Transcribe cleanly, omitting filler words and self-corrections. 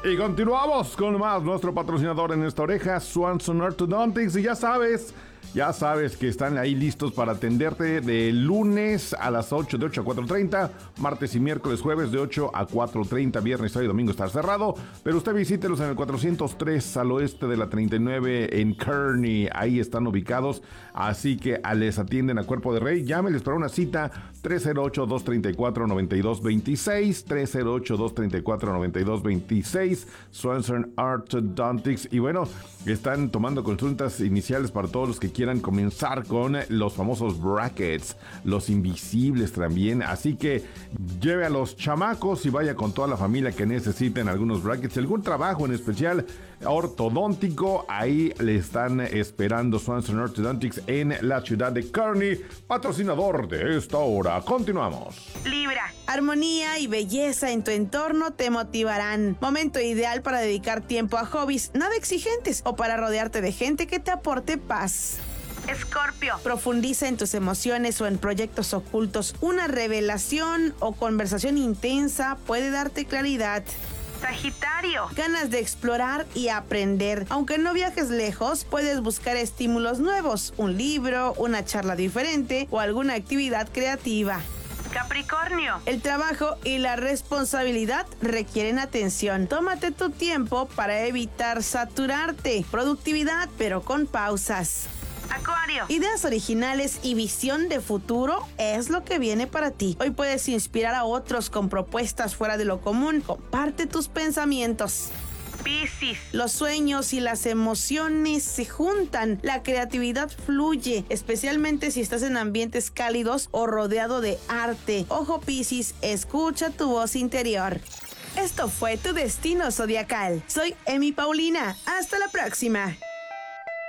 Y continuamos con más. Nuestro patrocinador en esta oreja, Swanson Orthodontics. Y ya sabes que están ahí listos para atenderte de lunes a las 8, de 8 a 4:30, martes y miércoles, jueves de 8 a 4:30, viernes, sábado y domingo está cerrado, pero usted visítelos en el 403 al oeste de la 39 en Kearney, ahí están ubicados, así que les atienden a cuerpo de rey. Llámeles para una cita, 308-234-9226, 308-234-9226, Swanson Orthodontics. Y bueno, están tomando consultas iniciales para todos los que quieran comenzar con los famosos brackets, los invisibles también, así que lleve a los chamacos y vaya con toda la familia que necesiten algunos brackets, algún trabajo en especial ortodóntico, ahí le están esperando Swanson Orthodontics en la ciudad de Kearney, patrocinador de esta hora. Continuamos. Libra, armonía y belleza en tu entorno te motivarán. Momento ideal para dedicar tiempo a hobbies nada exigentes o para rodearte de gente que te aporte paz. Escorpio, profundiza en tus emociones o en proyectos ocultos. Una revelación o conversación intensa puede darte claridad. Sagitario, ganas de explorar y aprender. Aunque no viajes lejos, puedes buscar estímulos nuevos, un libro, una charla diferente o alguna actividad creativa. Capricornio, el trabajo y la responsabilidad requieren atención. Tómate tu tiempo para evitar saturarte. Productividad, pero con pausas. Acuario, ideas originales y visión de futuro es lo que viene para ti. Hoy puedes inspirar a otros con propuestas fuera de lo común. Comparte tus pensamientos. Piscis, los sueños y las emociones se juntan. La creatividad fluye, especialmente si estás en ambientes cálidos o rodeado de arte. Ojo Piscis, escucha tu voz interior. Esto fue tu destino zodiacal. Soy Emi Paulina. Hasta la próxima.